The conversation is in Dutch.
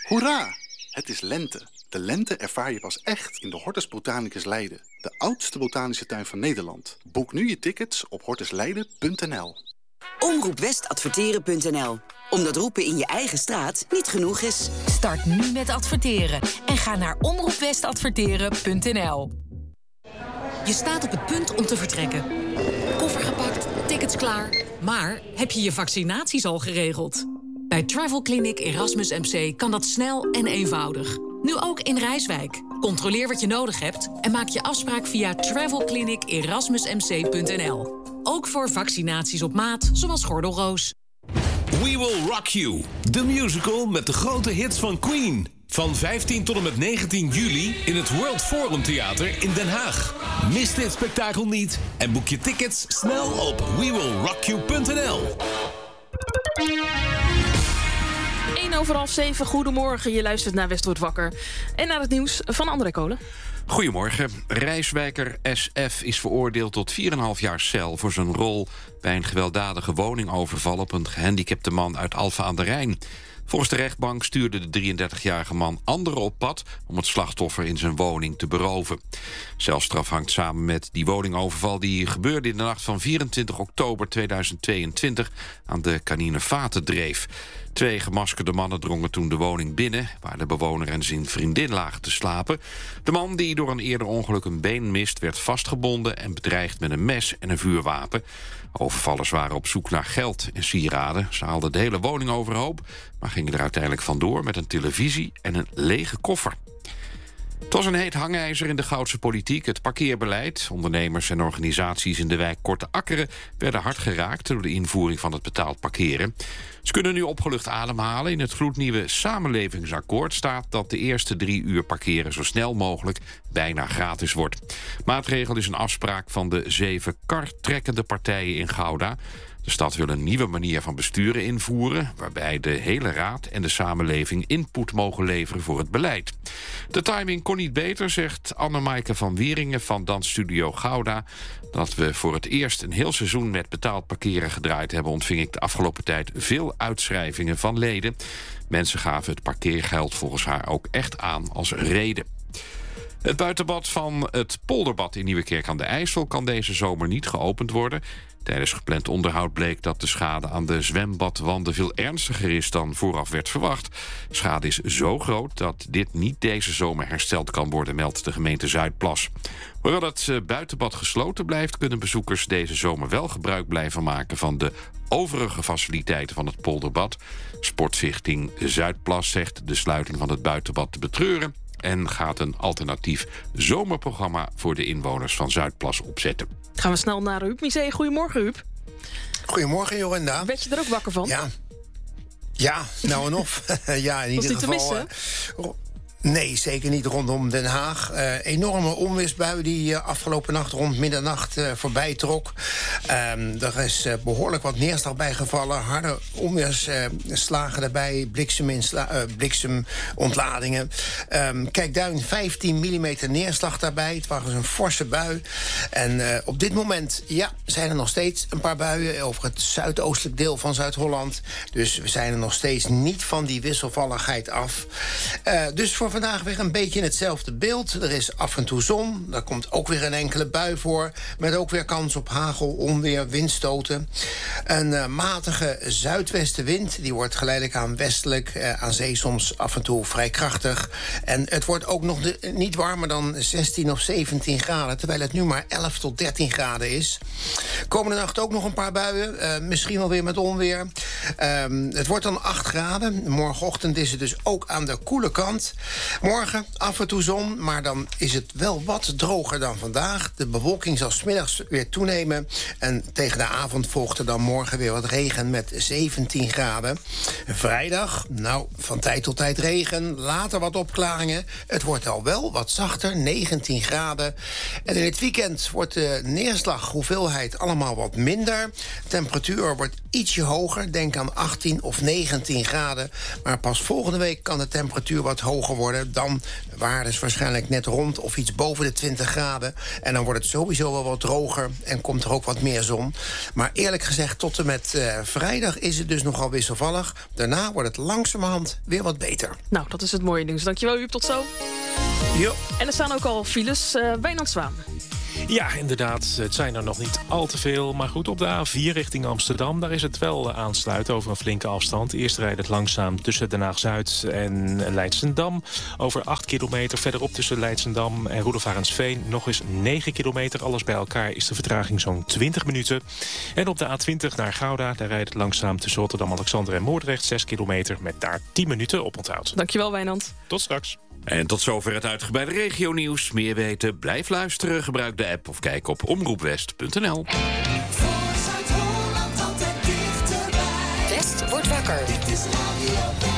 Hoera! Het is lente. De lente ervaar je pas echt in de Hortus Botanicus Leiden. De oudste botanische tuin van Nederland. Boek nu je tickets op hortusleiden.nl. Omroepwestadverteren.nl. Omdat roepen in je eigen straat niet genoeg is. Start nu met adverteren en ga naar omroepwestadverteren.nl. Je staat op het punt om te vertrekken. Koffer gepakt, tickets klaar. Maar heb je je vaccinaties al geregeld? Bij Travel Clinic Erasmus MC kan dat snel en eenvoudig. Nu ook in Rijswijk. Controleer wat je nodig hebt en maak je afspraak via travelclinicerasmusmc.nl. Ook voor vaccinaties op maat, zoals gordelroos. We Will Rock You, de musical met de grote hits van Queen. Van 15 tot en met 19 juli in het World Forum Theater in Den Haag. Mis dit spektakel niet en boek je tickets snel op wewillrockyou.nl. 6:01, goedemorgen. Je luistert naar West wordt wakker. En naar het nieuws van André Kolen. Goedemorgen. Rijswijker SF is veroordeeld tot 4,5 jaar cel voor zijn rol bij een gewelddadige woningoverval op een gehandicapte man uit Alphen aan de Rijn. Volgens de rechtbank stuurde de 33-jarige man anderen op pad om het slachtoffer in zijn woning te beroven. Celstraf hangt samen met die woningoverval die gebeurde in de nacht van 24 oktober 2022 aan de Kaninevatendreef. 2 gemaskerde mannen drongen toen de woning binnen, waar de bewoner en zijn vriendin lagen te slapen. De man, die door een eerder ongeluk een been mist, werd vastgebonden en bedreigd met een mes en een vuurwapen. Overvallers waren op zoek naar geld en sieraden. Ze haalden de hele woning overhoop, maar gingen er uiteindelijk vandoor met een televisie en een lege koffer. Het was een heet hangijzer in de Goudse politiek. Het parkeerbeleid. Ondernemers en organisaties in de wijk Korte Akkeren werden hard geraakt door de invoering van het betaald parkeren. Ze kunnen nu opgelucht ademhalen. In het gloednieuwe samenlevingsakkoord staat dat de eerste 3 uur parkeren zo snel mogelijk bijna gratis wordt. Maatregel is een afspraak van de 7 kartrekkende partijen in Gouda. De stad wil een nieuwe manier van besturen invoeren, waarbij de hele raad en de samenleving input mogen leveren voor het beleid. De timing kon niet beter, zegt Anne-Maaike van Wieringen van Dansstudio Gouda. Dat we voor het eerst een heel seizoen met betaald parkeren gedraaid hebben, ontving ik de afgelopen tijd veel uitschrijvingen van leden. Mensen gaven het parkeergeld volgens haar ook echt aan als reden. Het buitenbad van het Polderbad in Nieuwekerk aan de IJssel kan deze zomer niet geopend worden. Tijdens gepland onderhoud bleek dat de schade aan de zwembadwanden veel ernstiger is dan vooraf werd verwacht. Schade is zo groot dat dit niet deze zomer hersteld kan worden, meldt de gemeente Zuidplas. Hoewel het buitenbad gesloten blijft, kunnen bezoekers deze zomer wel gebruik blijven maken van de overige faciliteiten van het Polderbad. Sportstichting Zuidplas zegt de sluiting van het buitenbad te betreuren en gaat een alternatief zomerprogramma voor de inwoners van Zuidplas opzetten. Gaan we snel naar Huub Misee. Goedemorgen, Huub. Goedemorgen, Jorenda. Werd je er ook wakker van? Ja, nou en of. Ja, in ieder geval. Was niet te missen? Nee, zeker niet rondom Den Haag. Enorme onweersbui die afgelopen nacht rond middernacht voorbij trok. Er is behoorlijk wat neerslag bijgevallen. Harde onweersslagen erbij. Bliksemontladingen. Kijkduin 15 mm neerslag daarbij. Het was een forse bui. En op dit moment zijn er nog steeds een paar buien over het zuidoostelijk deel van Zuid-Holland. Dus we zijn er nog steeds niet van die wisselvalligheid af. Dus voor vandaag weer een beetje hetzelfde beeld. Er is af en toe zon. Er komt ook weer een enkele bui voor. Met ook weer kans op hagel, onweer, windstoten. Een matige zuidwestenwind. Die wordt geleidelijk aan westelijk. Aan zee soms af en toe vrij krachtig. En het wordt ook nog niet warmer dan 16 of 17 graden. Terwijl het nu maar 11 tot 13 graden is. Komende nacht ook nog een paar buien. Misschien wel weer met onweer. Het wordt dan 8 graden. Morgenochtend is het dus ook aan de koele kant. Morgen af en toe zon, maar dan is het wel wat droger dan vandaag. De bewolking zal 's middags weer toenemen. En tegen de avond volgt er dan morgen weer wat regen met 17 graden. Vrijdag, van tijd tot tijd regen. Later wat opklaringen. Het wordt al wel wat zachter, 19 graden. En in het weekend wordt de neerslaghoeveelheid allemaal wat minder. De temperatuur wordt ietsje hoger. Denk aan 18 of 19 graden. Maar pas volgende week kan de temperatuur wat hoger worden. worden. Dan waren ze waarschijnlijk net rond of iets boven de 20 graden. En dan wordt het sowieso wel wat droger en komt er ook wat meer zon. Maar eerlijk gezegd, tot en met vrijdag is het dus nogal wisselvallig. Daarna wordt het langzamerhand weer wat beter. Nou, dat is het mooie nieuws. Dankjewel, Huub. Tot zo. Jo. En er staan ook al files. Wijnand Zwaan. Ja, inderdaad. Het zijn er nog niet al te veel. Maar goed, op de A4 richting Amsterdam, daar is het wel aansluiten over een flinke afstand. Eerst rijdt het langzaam tussen Den Haag-Zuid en Leidschendam. Over 8 kilometer verderop tussen Leidschendam en Roelofarensveen nog eens 9 kilometer. Alles bij elkaar is de vertraging zo'n 20 minuten. En op de A20 naar Gouda, daar rijdt het langzaam tussen Rotterdam-Alexander en Moordrecht 6 kilometer met daar 10 minuten op onthoud. Dankjewel, Wijnand. Tot straks. En tot zover het uitgebreide regionieuws. Meer weten, blijf luisteren, gebruik de app of kijk op omroepwest.nl. West wordt wakker. Dit is Radio West.